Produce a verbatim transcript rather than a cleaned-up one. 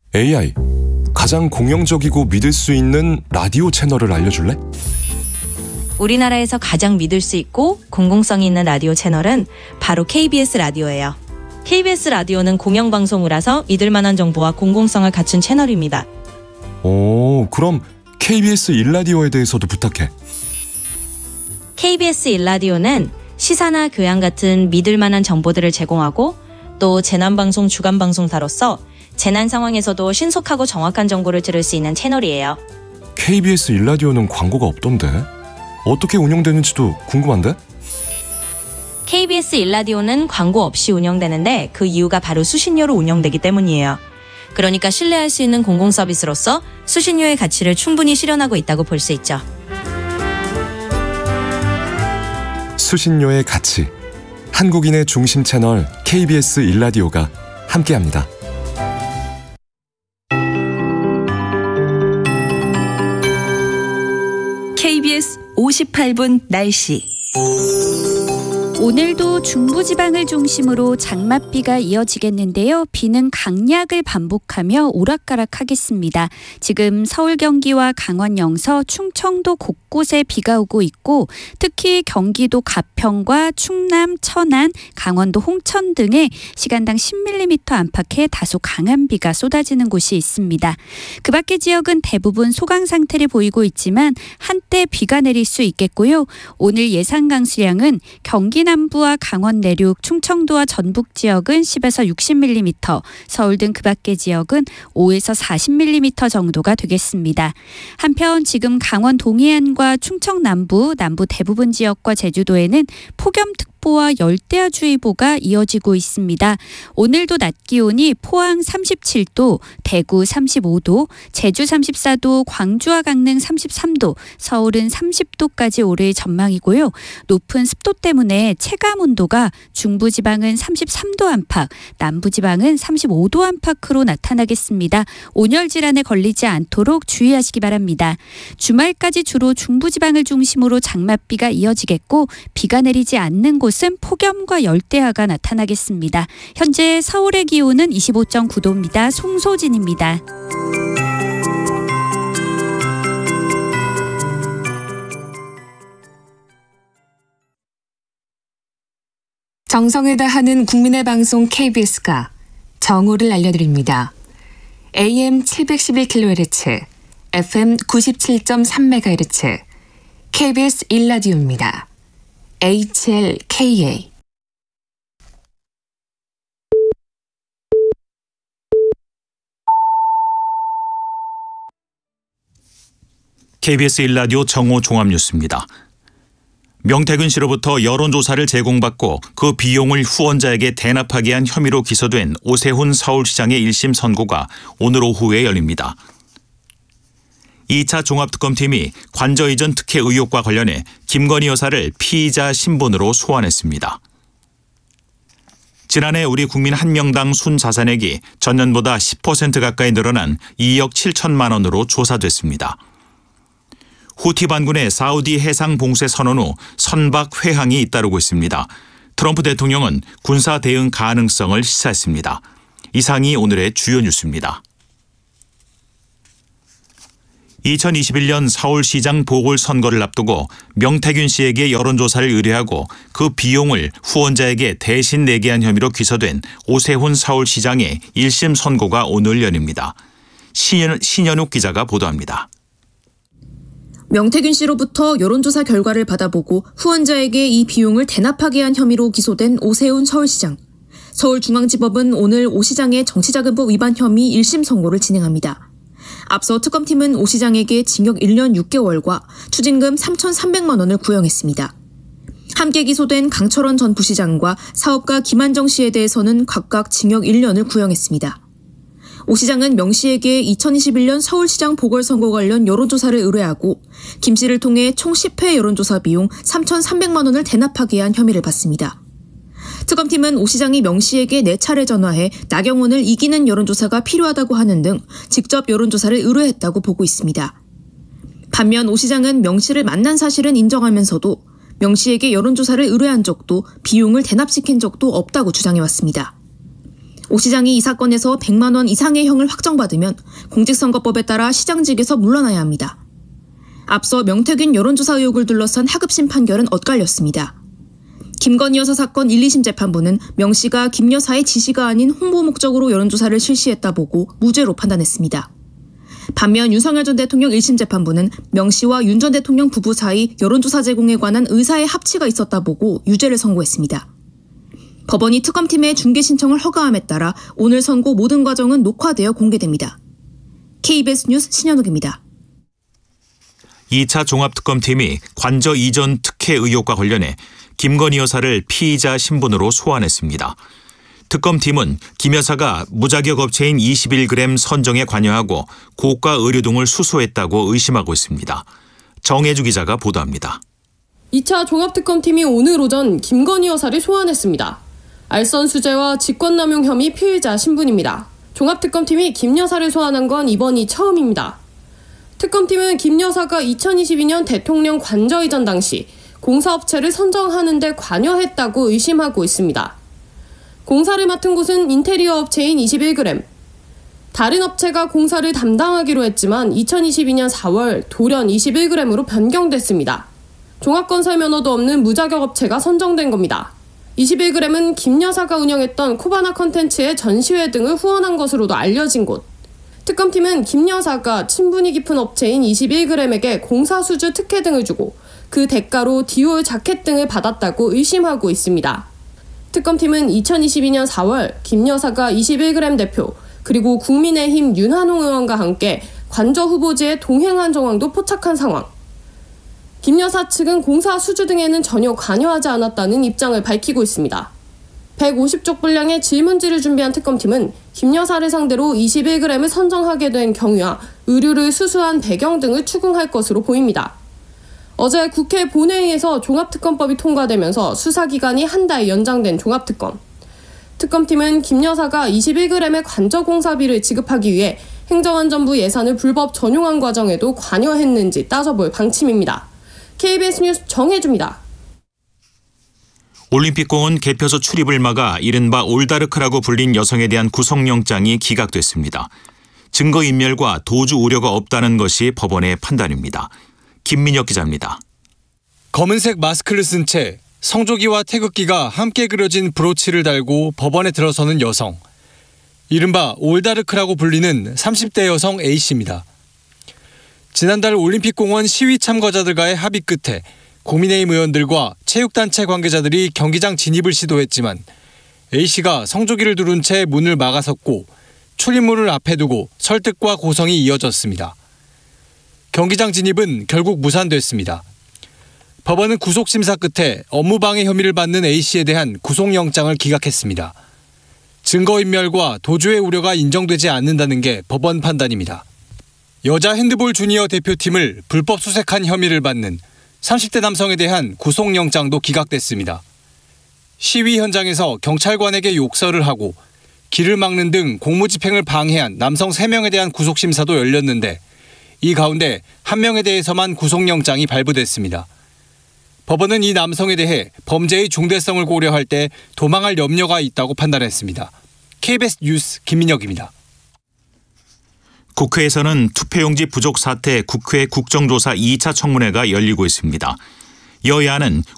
에이아이, 가장 공영적이고 믿을 수 있는 라디오 채널을 알려줄래? 우리나라에서 가장 믿을 수 있고 공공성이 있는 라디오 채널은 바로 케이비에스 라디오예요. 케이비에스 라디오는 공영방송이라서 믿을 만한 정보와 공공성을 갖춘 채널입니다. 오, 그럼 케이비에스 일 라디오에 대해서도 부탁해. 케이비에스 일 라디오는 시사나 교양 같은 믿을 만한 정보들을 제공하고 또 재난방송 주간방송사로서 재난 상황에서도 신속하고 정확한 정보를 들을 수 있는 채널이에요. 케이비에스 일 라디오는 광고가 없던데? 어떻게 운영되는지도 궁금한데? 케이비에스 일 라디오는 광고 없이 운영되는데 그 이유가 바로 수신료로 운영되기 때문이에요. 그러니까 신뢰할 수 있는 공공 서비스로서 수신료의 가치를 충분히 실현하고 있다고 볼 수 있죠. 수신료의 가치. 한국인의 중심 채널 케이비에스 일 라디오가 함께합니다. 케이비에스 오십팔 분 날씨. 오늘도 중부지방을 중심으로 장맛비가 이어지겠는데요. 비는 강약을 반복하며 오락가락하겠습니다. 지금 서울, 경기와 강원, 영서, 충청도 곳곳에 비가 오고 있고 특히 경기도 가평과 충남, 천안, 강원도 홍천 등에 시간당 십 밀리미터 안팎의 다소 강한 비가 쏟아지는 곳이 있습니다. 그 밖의 지역은 대부분 소강 상태를 보이고 있지만 한때 비가 내릴 수 있겠고요. 오늘 예상 강수량은 경기 남부와 강원 내륙, 충청도와 전북 지역은 십에서 육십 밀리미터, 서울 등 그 밖의 지역은 오에서 사십 밀리미터 정도가 되겠습니다. 한편 지금 강원 동해안과 충청 남부, 남부 대부분 지역과 제주도에는 폭염특보와 열대야주의보가 이어지고 있습니다. 오늘도 낮 기온이 포항 삼십칠 도, 대구 삼십오 도, 제주 삼십사 도, 광주와 강릉 삼십삼 도, 서울은 삼십 도까지 오를 전망이고요. 높은 습도 때문에 체감 온도가 중부지방은 삼십삼 도 안팎, 남부지방은 삼십오 도 안팎으로 나타나겠습니다. 온열 질환에 걸리지 않도록 주의하시기 바랍니다. 주말까지 주로 중부지방을 중심으로 장맛비가 이어지겠고 비가 내리지 않는 곳은 폭염과 열대야가 나타나겠습니다. 현재 서울의 기온은 이십오 점 구 도입니다. 송소진입니다. 정성을 다하는 국민의 방송 케이비에스가 정오를 알려드립니다. 에이엠 칠백십일 킬로헤르츠, 에프엠 구십칠 점 삼 메가헤르츠, 케이비에스 일 라디오입니다. 에이치엘케이에이. 케이비에스 일 라디오 정오 종합뉴스입니다. 명태균 씨로부터 여론조사를 제공받고 그 비용을 후원자에게 대납하게 한 혐의로 기소된 오세훈 서울시장의 일 심 선고가 오늘 오후에 열립니다. 이 차 종합특검팀이 관저 이전 특혜 의혹과 관련해 김건희 여사를 피의자 신분으로 소환했습니다. 지난해 우리 국민 한 명당 순자산액이 전년보다 십 퍼센트 가까이 늘어난 이억 칠천만 원으로 조사됐습니다. 후티 반군의 사우디 해상 봉쇄 선언 후 선박 회항이 잇따르고 있습니다. 트럼프 대통령은 군사 대응 가능성을 시사했습니다. 이상이 오늘의 주요 뉴스입니다. 이천이십일 년 서울시장 보궐선거를 앞두고 명태균 씨에게 여론조사를 의뢰하고 그 비용을 후원자에게 대신 내게 한 혐의로 기소된 오세훈 서울시장의 일 심 선고가 오늘 열립니다. 신현, 신현욱 기자가 보도합니다. 명태균 씨로부터 여론조사 결과를 받아보고 후원자에게 이 비용을 대납하게 한 혐의로 기소된 오세훈 서울시장. 서울중앙지법은 오늘 오 시장의 정치자금법 위반 혐의 일 심 선고를 진행합니다. 앞서 특검팀은 오 시장에게 징역 일 년 육 개월과 추징금 삼천삼백만 원을 구형했습니다. 함께 기소된 강철원 전 부시장과 사업가 김한정 씨에 대해서는 각각 징역 일 년을 구형했습니다. 오 시장은 명 씨에게 이천이십일 년 서울시장 보궐선거 관련 여론조사를 의뢰하고 김 씨를 통해 총 십 회 여론조사 비용 삼천삼백만 원을 대납하게 한 혐의를 받습니다. 특검팀은 오 시장이 명 씨에게 네 차례 전화해 나경원을 이기는 여론조사가 필요하다고 하는 등 직접 여론조사를 의뢰했다고 보고 있습니다. 반면 오 시장은 명 씨를 만난 사실은 인정하면서도 명 씨에게 여론조사를 의뢰한 적도 비용을 대납시킨 적도 없다고 주장해왔습니다. 오 시장이 이 사건에서 백만 원 이상의 형을 확정받으면 공직선거법에 따라 시장직에서 물러나야 합니다. 앞서 명태균 여론조사 의혹을 둘러싼 하급심 판결은 엇갈렸습니다. 김건희 여사 사건 일, 이심 재판부는 명 씨가 김 여사의 지시가 아닌 홍보 목적으로 여론조사를 실시했다 보고 무죄로 판단했습니다. 반면 윤석열 전 대통령 일 심 재판부는 명 씨와 윤 전 대통령 부부 사이 여론조사 제공에 관한 의사의 합치가 있었다 보고 유죄를 선고했습니다. 법원이 특검팀의 중개 신청을 허가함에 따라 오늘 선고 모든 과정은 녹화되어 공개됩니다. 케이비에스 뉴스 신현욱입니다. 이 차 종합특검팀이 관저 이전 특혜 의혹과 관련해 김건희 여사를 피의자 신분으로 소환했습니다. 특검팀은 김 여사가 무자격 업체인 이십일 그램 선정에 관여하고 고가 의료 등을 수수했다고 의심하고 있습니다. 정혜주 기자가 보도합니다. 이 차 종합특검팀이 오늘 오전 김건희 여사를 소환했습니다. 알선 수재와 직권남용 혐의 피의자 신분입니다. 종합특검팀이 김 여사를 소환한 건 이번이 처음입니다. 특검팀은 김 여사가 이천이십이 년 대통령 관저 이전 당시 공사업체를 선정하는 데 관여했다고 의심하고 있습니다. 공사를 맡은 곳은 인테리어 업체인 이십일 그램. 다른 업체가 공사를 담당하기로 했지만 이천이십이 년 사월 돌연 이십일 그램으로 변경됐습니다. 종합건설 면허도 없는 무자격 업체가 선정된 겁니다. 이십일 그램은 김 여사가 운영했던 코바나 컨텐츠의 전시회 등을 후원한 것으로도 알려진 곳. 특검팀은 김 여사가 친분이 깊은 업체인 이십일 그램에게 공사수주 특혜 등을 주고 그 대가로 디올 자켓 등을 받았다고 의심하고 있습니다. 특검팀은 이천이십이 년 사월 김 여사가 이십일 그램 대표 그리고 국민의힘 윤한홍 의원과 함께 관저 후보지에 동행한 정황도 포착한 상황. 김 여사 측은 공사 수주 등에는 전혀 관여하지 않았다는 입장을 밝히고 있습니다. 백오십 쪽 분량의 질문지를 준비한 특검팀은 김 여사를 상대로 이십일 그램을 선정하게 된 경위와 의류를 수수한 배경 등을 추궁할 것으로 보입니다. 어제 국회 본회의에서 종합특검법이 통과되면서 수사기간이 한 달 연장된 종합특검. 특검팀은 김 여사가 이십일 그램의 관저 공사비를 지급하기 위해 행정안전부 예산을 불법 전용한 과정에도 관여했는지 따져볼 방침입니다. 케이비에스 뉴스 정혜주입니다. 올림픽공원 개표소 출입을 막아 이른바 올다르크라고 불린 여성에 대한 구속영장이 기각됐습니다. 증거인멸과 도주 우려가 없다는 것이 법원의 판단입니다. 김민혁 기자입니다. 검은색 마스크를 쓴 채 성조기와 태극기가 함께 그려진 브로치를 달고 법원에 들어서는 여성. 이른바 올다르크라고 불리는 삼십 대 여성 A씨입니다. 지난달 올림픽공원 시위 참가자들과의 합의 끝에 국민의힘 의원들과 체육단체 관계자들이 경기장 진입을 시도했지만 A씨가 성조기를 두른 채 문을 막아섰고 출입문을 앞에 두고 설득과 고성이 이어졌습니다. 경기장 진입은 결국 무산됐습니다. 법원은 구속심사 끝에 업무방해 혐의를 받는 A씨에 대한 구속영장을 기각했습니다. 증거인멸과 도주의 우려가 인정되지 않는다는 게 법원 판단입니다. 여자 핸드볼 주니어 대표팀을 불법 수색한 혐의를 받는 삼십 대 남성에 대한 구속영장도 기각됐습니다. 시위 현장에서 경찰관에게 욕설을 하고 길을 막는 등 공무집행을 방해한 남성 세 명에 대한 구속심사도 열렸는데 이 가운데 한 명에 대해서만 구속영장이 발부됐습니다. 법원은 이 남성에 대해 범죄의 중대성을 고려할 때 도망할 염려가 있다고 판단했습니다. 케이비에스 뉴스 김민혁입니다. 국회에서는 투표용지 부족 사태 국회 국정조사 이 차 청문회가 열리고 있습니다. 여야는